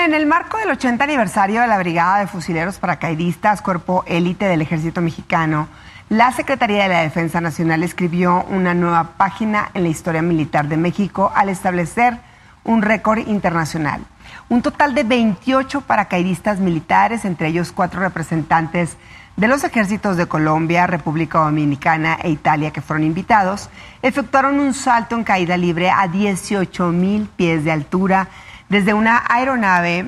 en el marco del 80 aniversario de la Brigada de Fusileros Paracaidistas, cuerpo élite del Ejército Mexicano, la Secretaría de la Defensa Nacional escribió una nueva página en la historia militar de México al establecer un récord internacional. Un total de 28 paracaidistas militares, entre ellos 4 representantes de los ejércitos de Colombia, República Dominicana e Italia que fueron invitados, efectuaron un salto en caída libre a 18,000 pies de altura desde una aeronave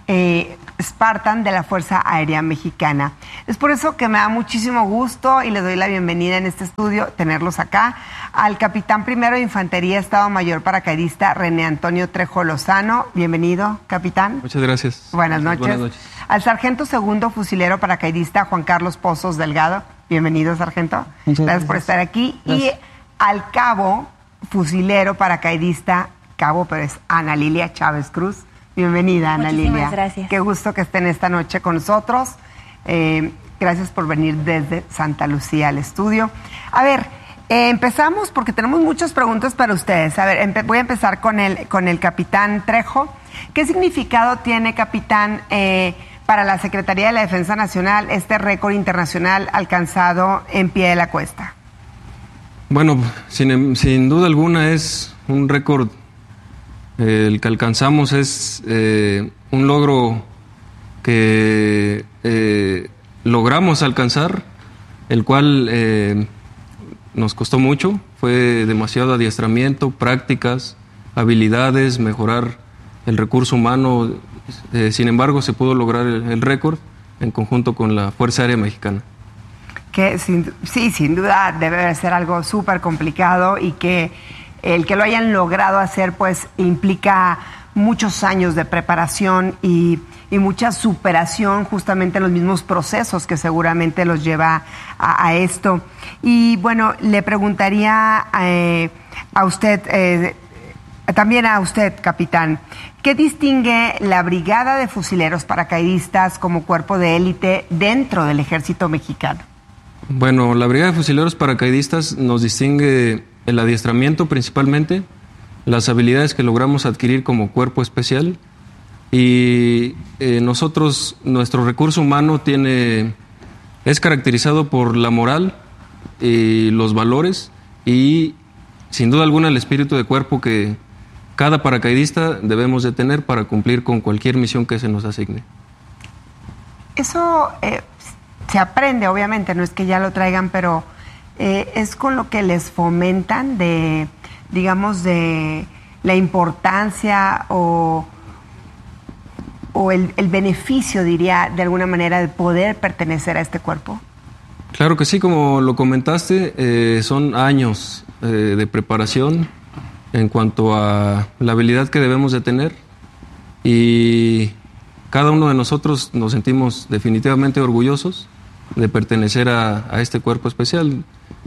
Spartan de la Fuerza Aérea Mexicana. Es por eso que me da muchísimo gusto y les doy la bienvenida en este estudio, tenerlos acá, al capitán primero de Infantería, Estado Mayor paracaidista René Antonio Trejo Lozano. Bienvenido, capitán. Muchas gracias. Buenas noches. Buenas noches. Al sargento segundo fusilero paracaidista Juan Carlos Pozos Delgado. Bienvenido, sargento. Gracias por estar aquí. Gracias. Y al cabo fusilero paracaidista, cabo, pero es Ana Lilia Chávez Cruz. Bienvenida, Ana Lilia. Muchísimas gracias. Qué gusto que estén esta noche con nosotros. Gracias por venir desde Santa Lucía al estudio. A ver, empezamos porque tenemos muchas preguntas para ustedes. A ver, voy a empezar con el capitán Trejo. ¿Qué significado tiene, capitán, para la Secretaría de la Defensa Nacional este récord internacional alcanzado en pie de la cuesta? Bueno, sin duda alguna es un récord. El que alcanzamos es un logro que logramos alcanzar, el cual nos costó mucho. Fue demasiado adiestramiento, prácticas, habilidades, mejorar el recurso humano. Sin embargo, se pudo lograr el récord en conjunto con la Fuerza Aérea Mexicana. Que sin duda debe ser algo súper complicado y que el que lo hayan logrado hacer pues implica muchos años de preparación y mucha superación justamente en los mismos procesos que seguramente los lleva a esto. Y bueno, le preguntaría a usted, también a usted, capitán, ¿qué distingue la Brigada de Fusileros Paracaidistas como cuerpo de élite dentro del Ejército Mexicano? Bueno, la Brigada de Fusileros Paracaidistas nos distingue el adiestramiento principalmente, las habilidades que logramos adquirir como cuerpo especial y nuestro recurso humano es caracterizado por la moral y los valores y sin duda alguna el espíritu de cuerpo que cada paracaidista debemos de tener para cumplir con cualquier misión que se nos asigne. Eso se aprende, obviamente, no es que ya lo traigan, pero es con lo que les fomentan de la importancia o el beneficio, diría, de alguna manera, de poder pertenecer a este cuerpo. Claro que sí, como lo comentaste, son años de preparación en cuanto a la habilidad que debemos de tener y cada uno de nosotros nos sentimos definitivamente orgullosos de pertenecer a este cuerpo especial.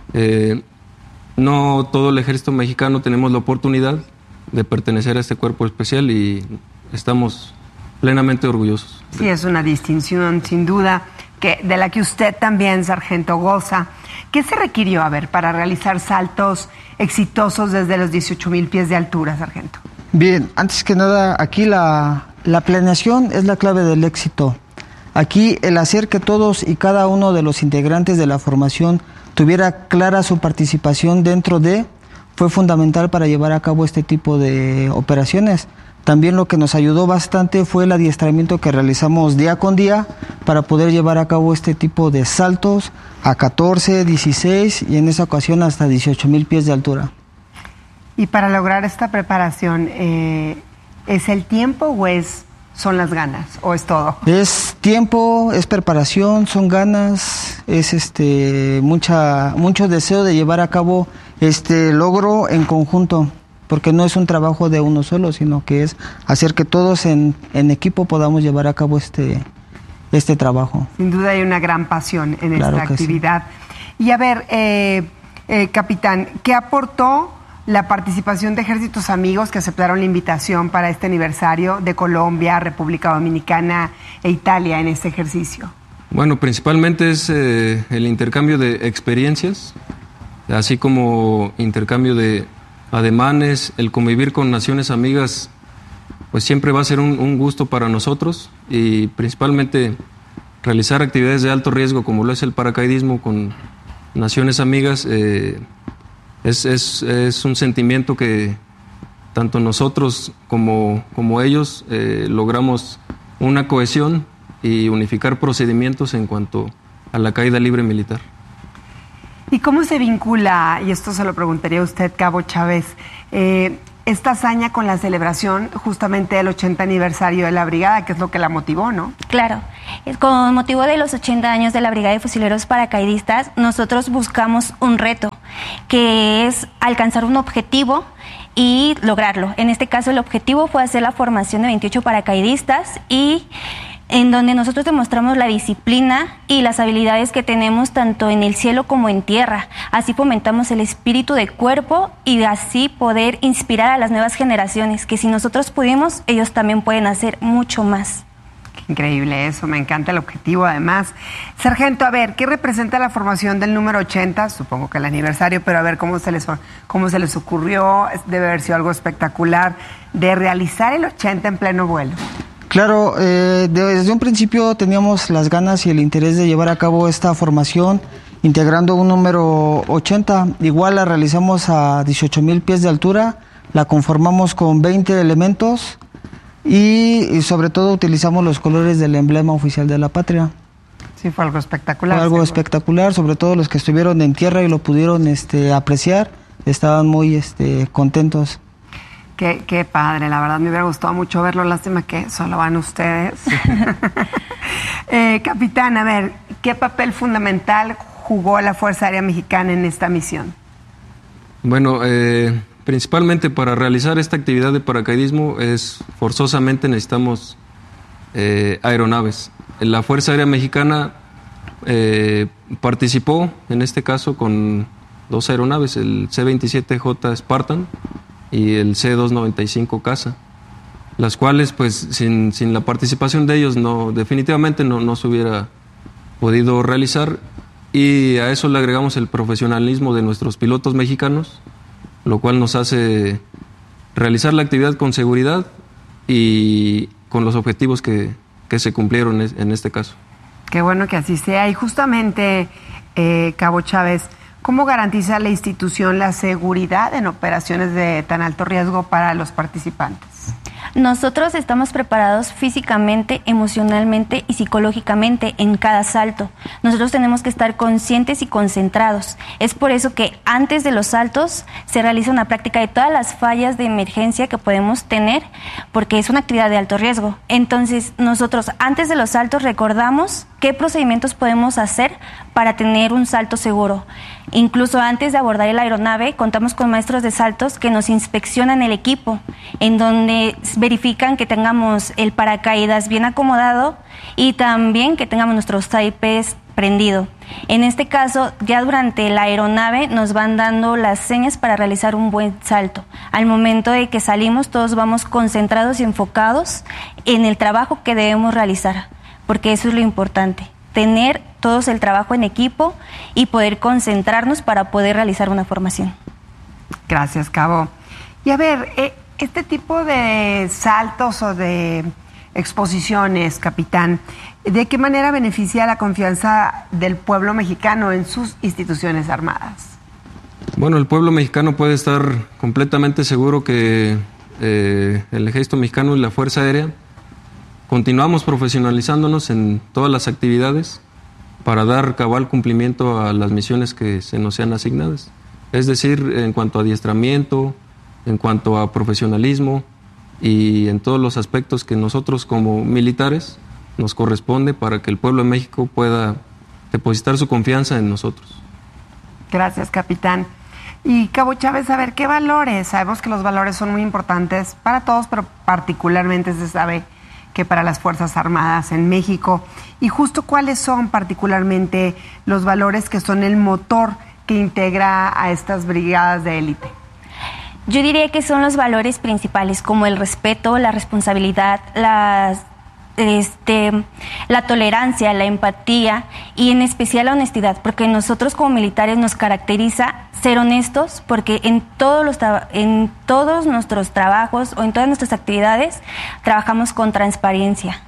No todo el ejército mexicano tenemos la oportunidad de pertenecer a este cuerpo especial y estamos plenamente orgullosos. Sí, es una distinción sin duda de la que usted también, sargento, goza. ¿Qué se requirió, para realizar saltos exitosos desde los 18,000 pies de altura, sargento? Bien, antes que nada, aquí la planeación es la clave del éxito. Aquí el hacer que todos y cada uno de los integrantes de la formación tuviera clara su participación fue fundamental para llevar a cabo este tipo de operaciones. También lo que nos ayudó bastante fue el adiestramiento que realizamos día con día para poder llevar a cabo este tipo de saltos a 14, 16 y en esa ocasión hasta 18,000 pies de altura. Y para lograr esta preparación, ¿es el tiempo o son las ganas o es todo? Es tiempo, es preparación, son ganas, es mucho deseo de llevar a cabo este logro en conjunto, porque no es un trabajo de uno solo, sino que es hacer que todos en equipo podamos llevar a cabo este trabajo. Sin duda hay una gran pasión en esta actividad. Sí. Y capitán, ¿qué aportó la participación de ejércitos amigos que aceptaron la invitación para este aniversario de Colombia, República Dominicana e Italia en este ejercicio? Bueno, principalmente es el intercambio de experiencias, así como intercambio de ademanes, el convivir con naciones amigas pues siempre va a ser un gusto para nosotros, y principalmente realizar actividades de alto riesgo como lo es el paracaidismo con naciones amigas. Es un sentimiento que tanto nosotros como ellos logramos una cohesión y unificar procedimientos en cuanto a la caída libre militar. ¿Y cómo se vincula, y esto se lo preguntaría a usted, Cabo Chávez, esta hazaña con la celebración justamente del 80 aniversario de la brigada, que es lo que la motivó, ¿no? Claro, con motivo de los 80 años de la Brigada de Fusileros Paracaidistas, nosotros buscamos un reto, que es alcanzar un objetivo y lograrlo. En este caso, el objetivo fue hacer la formación de 28 paracaidistas, y en donde nosotros demostramos la disciplina y las habilidades que tenemos tanto en el cielo como en tierra. Así fomentamos el espíritu de cuerpo y así poder inspirar a las nuevas generaciones, que si nosotros pudimos, ellos también pueden hacer mucho más. Qué increíble eso, me encanta el objetivo además. Sargento, a ver, ¿qué representa la formación del número 80? Supongo que el aniversario, pero a ver cómo se les ocurrió, debe haber sido algo espectacular, de realizar el 80 en pleno vuelo. Claro, desde un principio teníamos las ganas y el interés de llevar a cabo esta formación integrando un número 80. Igual la realizamos a 18,000 pies de altura, la conformamos con 20 elementos y sobre todo utilizamos los colores del emblema oficial de la patria. Sí, fue algo espectacular. Fue algo espectacular, sobre todo los que estuvieron en tierra y lo pudieron apreciar, estaban muy contentos. Qué padre, la verdad me hubiera gustado mucho verlo, lástima que solo van ustedes. Capitán, a ver, ¿qué papel fundamental jugó la Fuerza Aérea Mexicana en esta misión? Bueno, principalmente para realizar esta actividad de paracaidismo forzosamente necesitamos aeronaves. La Fuerza Aérea Mexicana participó en este caso con 2 aeronaves, el C-27J Spartan y el C-295 Caza, las cuales pues sin la participación de ellos definitivamente no se hubiera podido realizar, y a eso le agregamos el profesionalismo de nuestros pilotos mexicanos, lo cual nos hace realizar la actividad con seguridad y con los objetivos que se cumplieron en este caso. Qué bueno que así sea. Y justamente, Cabo Chávez, ¿cómo garantiza la institución la seguridad en operaciones de tan alto riesgo para los participantes? Nosotros estamos preparados físicamente, emocionalmente y psicológicamente en cada salto. Nosotros tenemos que estar conscientes y concentrados. Es por eso que antes de los saltos se realiza una práctica de todas las fallas de emergencia que podemos tener, porque es una actividad de alto riesgo. Entonces, nosotros antes de los saltos recordamos qué procedimientos podemos hacer para tener un salto seguro. Incluso antes de abordar la aeronave, contamos con maestros de saltos que nos inspeccionan el equipo, en donde verifican que tengamos el paracaídas bien acomodado y también que tengamos nuestros taipes prendido. En este caso, ya durante la aeronave nos van dando las señas para realizar un buen salto. Al momento de que salimos, todos vamos concentrados y enfocados en el trabajo que debemos realizar, porque eso es lo importante, tener todos el trabajo en equipo y poder concentrarnos para poder realizar una formación. Gracias, Cabo. Y a ver, este tipo de saltos o de exposiciones, capitán, ¿de qué manera beneficia la confianza del pueblo mexicano en sus instituciones armadas? Bueno, el pueblo mexicano puede estar completamente seguro que el Ejército Mexicano y la Fuerza Aérea continuamos profesionalizándonos en todas las actividades para dar cabal cumplimiento a las misiones que se nos sean asignadas. Es decir, en cuanto a adiestramiento, en cuanto a profesionalismo y en todos los aspectos que nosotros como militares nos corresponde para que el pueblo de México pueda depositar su confianza en nosotros. Gracias, capitán. Y Cabo Chávez, a ver, ¿qué valores? Sabemos que los valores son muy importantes para todos, pero particularmente se sabe que para las Fuerzas Armadas en México. Y justo, ¿cuáles son particularmente los valores que son el motor que integra a estas brigadas de élite? Yo diría que son los valores principales, como el respeto, la responsabilidad, la tolerancia, la empatía y en especial la honestidad, porque nosotros como militares nos caracteriza ser honestos, porque en todos nuestros trabajos o en todas nuestras actividades trabajamos con transparencia.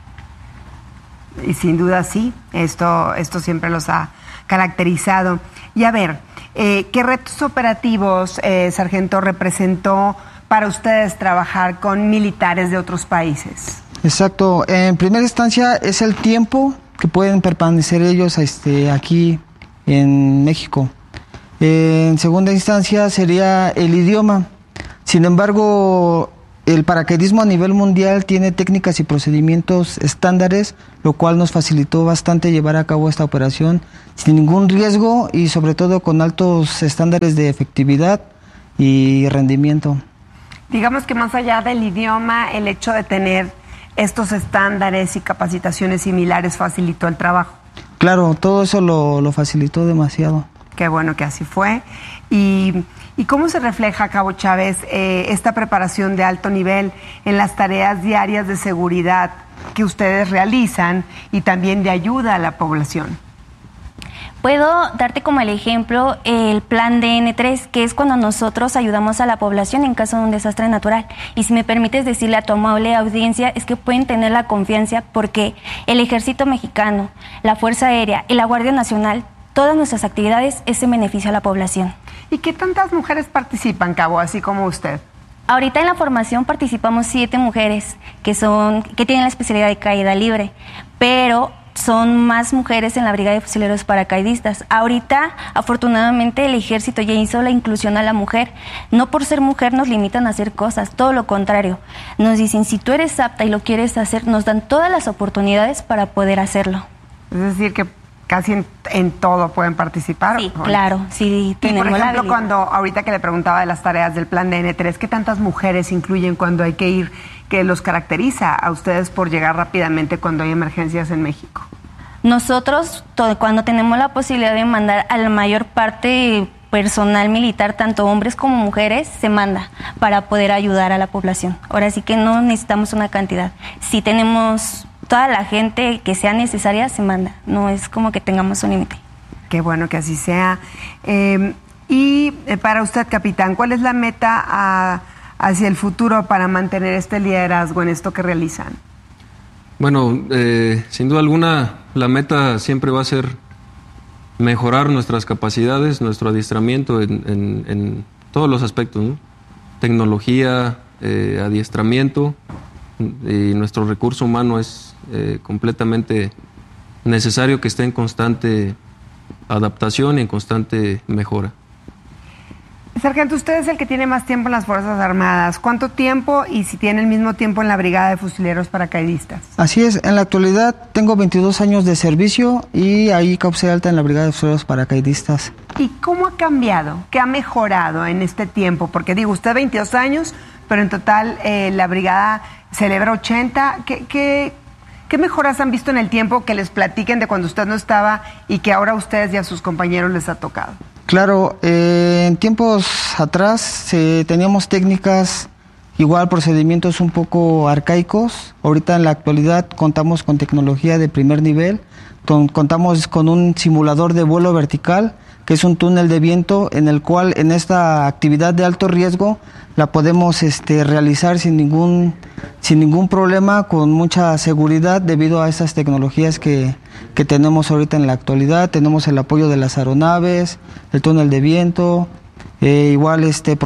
Y sin duda sí, esto siempre los ha caracterizado. Y a ver, ¿qué retos operativos, sargento, representó para ustedes trabajar con militares de otros países? Exacto. En primera instancia es el tiempo que pueden permanecer ellos aquí en México. En segunda instancia sería el idioma. Sin embargo, el paracaidismo a nivel mundial tiene técnicas y procedimientos estándares, lo cual nos facilitó bastante llevar a cabo esta operación sin ningún riesgo y sobre todo con altos estándares de efectividad y rendimiento. Digamos que más allá del idioma, el hecho de tener estos estándares y capacitaciones similares facilitó el trabajo. Claro, todo eso lo facilitó demasiado. Qué bueno que así fue. ¿Y cómo se refleja, Cabo Chávez, esta preparación de alto nivel en las tareas diarias de seguridad que ustedes realizan y también de ayuda a la población? Puedo darte como el ejemplo el plan DN3, que es cuando nosotros ayudamos a la población en caso de un desastre natural. Y si me permites decirle a tu amable audiencia, es que pueden tener la confianza porque el Ejército Mexicano, la Fuerza Aérea y la Guardia Nacional, todas nuestras actividades es en beneficio a la población. ¿Y qué tantas mujeres participan, Cabo, así como usted? Ahorita en la formación participamos 7 mujeres que tienen la especialidad de caída libre, pero son más mujeres en la Brigada de Fusileros Paracaidistas. Ahorita, afortunadamente, el Ejército ya hizo la inclusión a la mujer. No por ser mujer nos limitan a hacer cosas, todo lo contrario. Nos dicen, si tú eres apta y lo quieres hacer, nos dan todas las oportunidades para poder hacerlo. Es decir, que casi en todo pueden participar. Sí, claro, sí. Y por ejemplo, cuando ahorita que le preguntaba de las tareas del plan DN3, ¿qué tantas mujeres incluyen cuando hay que ir, que los caracteriza a ustedes por llegar rápidamente cuando hay emergencias en México? Nosotros, cuando tenemos la posibilidad de mandar a la mayor parte personal militar, tanto hombres como mujeres, se manda para poder ayudar a la población. Ahora sí que no necesitamos una cantidad. Si tenemos toda la gente que sea necesaria, se manda. No es como que tengamos un límite. Qué bueno que así sea. Y para usted, capitán, ¿cuál es la meta hacia el futuro para mantener este liderazgo en esto que realizan? Bueno, sin duda alguna, la meta siempre va a ser mejorar nuestras capacidades, nuestro adiestramiento en todos los aspectos, ¿no? Tecnología, adiestramiento, y nuestro recurso humano es completamente necesario que esté en constante adaptación y en constante mejora. Sargento, usted es el que tiene más tiempo en las Fuerzas Armadas. ¿Cuánto tiempo y si tiene el mismo tiempo en la Brigada de Fusileros Paracaidistas? Así es, en la actualidad tengo 22 años de servicio y ahí causé alta en la Brigada de Fusileros Paracaidistas. ¿Y cómo ha cambiado? ¿Qué ha mejorado en este tiempo? Porque digo, usted 22 años, pero en total la Brigada celebra 80. ¿Qué mejoras han visto en el tiempo que les platiquen de cuando usted no estaba y que ahora a ustedes y a sus compañeros les ha tocado? Claro, en tiempos atrás teníamos técnicas, igual procedimientos un poco arcaicos. Ahorita en la actualidad contamos con tecnología de primer nivel, contamos con un simulador de vuelo vertical, que es un túnel de viento en el cual en esta actividad de alto riesgo la podemos realizar sin ningún problema, con mucha seguridad debido a estas tecnologías que tenemos ahorita en la actualidad. Tenemos el apoyo de las aeronaves, el túnel de viento, igual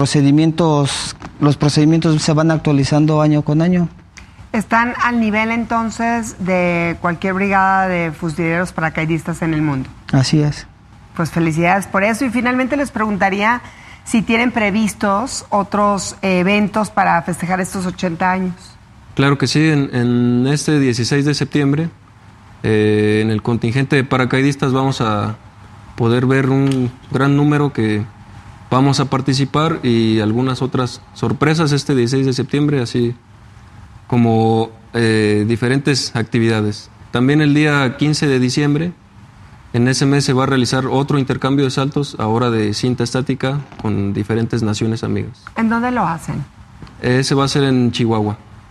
los procedimientos se van actualizando año con año. ¿Están al nivel entonces de cualquier brigada de fusileros paracaidistas en el mundo? Así es. Pues felicidades por eso. Y finalmente les preguntaría si tienen previstos otros eventos para festejar estos 80 años. Claro que sí, en este 16 de septiembre, en el contingente de paracaidistas vamos a poder ver un gran número que vamos a participar y algunas otras sorpresas este 16 de septiembre, así como diferentes actividades. También el día 15 de diciembre, en ese mes se va a realizar otro intercambio de saltos, ahora de cinta estática, con diferentes naciones amigas. ¿En dónde lo hacen? Ese va a ser en Chihuahua.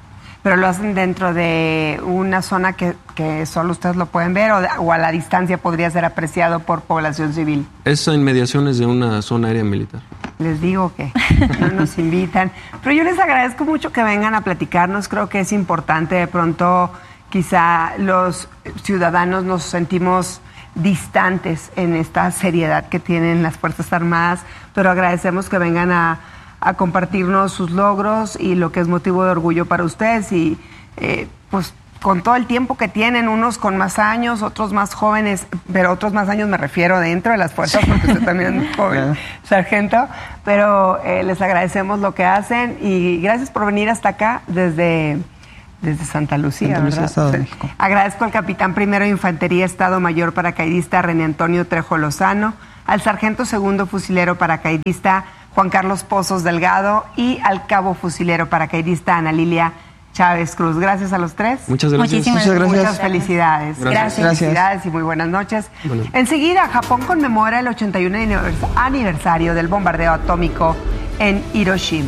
pero lo hacen dentro de una zona que solo ustedes lo pueden ver o a la distancia podría ser apreciado por población civil. Es en inmediaciones de una zona aérea militar. Les digo que no nos invitan, pero yo les agradezco mucho que vengan a platicarnos. Creo que es importante, de pronto quizá los ciudadanos nos sentimos distantes en esta seriedad que tienen las Fuerzas Armadas, pero agradecemos que vengan a compartirnos sus logros y lo que es motivo de orgullo para ustedes y pues con todo el tiempo que tienen, unos con más años, otros más jóvenes, pero otros más años me refiero dentro de las fuerzas, porque usted también es joven, sargento, pero les agradecemos lo que hacen y gracias por venir hasta acá desde Santa Lucía, ¿verdad? Estado de México. Agradezco al capitán primero de Infantería Estado Mayor paracaidista René Antonio Trejo Lozano, al sargento segundo fusilero paracaidista Juan Carlos Pozos Delgado y al cabo fusilero paracaidista Ana Lilia Chávez Cruz. Gracias a los tres. Muchas gracias. Muchísimas gracias. Muchas felicidades. Gracias. Felicidades y muy buenas noches. Bueno. Enseguida, Japón conmemora el 81 aniversario del bombardeo atómico en Hiroshima.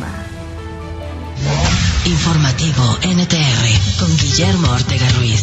Informativo NTR con Guillermo Ortega Ruiz.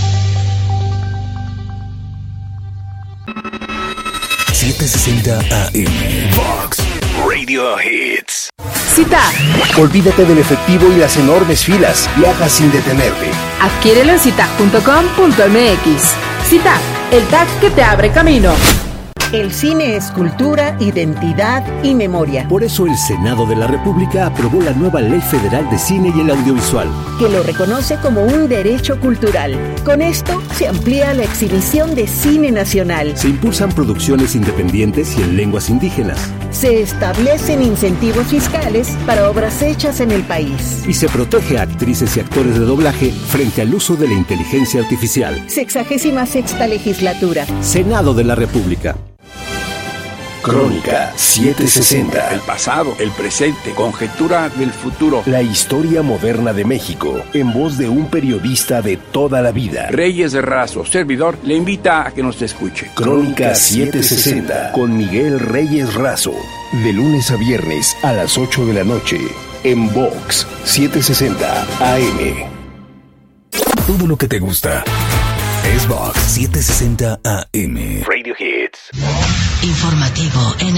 760 AM. Vox Radio Hits. CITAG. Olvídate del efectivo y las enormes filas. Viaja sin detenerte. Adquiérelo en citag.com.mx. CITAG, el tag que te abre camino. El cine es cultura, identidad y memoria, Por eso el Senado de la República aprobó la nueva Ley Federal de Cine y el Audiovisual. que lo reconoce como un derecho cultural. Con esto se amplía la exhibición de cine nacional. Se impulsan producciones independientes y en lenguas indígenas. Se establecen incentivos fiscales para obras hechas en el país. Y se protege a actrices y actores de doblaje frente al uso de la inteligencia artificial. 66ª legislatura. Senado de la República. Crónica 760. El pasado, el presente, conjetura del futuro. La historia moderna de México, en voz de un periodista de toda la vida. Reyes de Razo, servidor, le invita a que nos escuche. Crónica 760 con Miguel Reyes Razo. De lunes a viernes a las 8 de la noche. En Vox 760 AM. Todo lo que te gusta es Vox 760 AM. Radio Hits. Informativo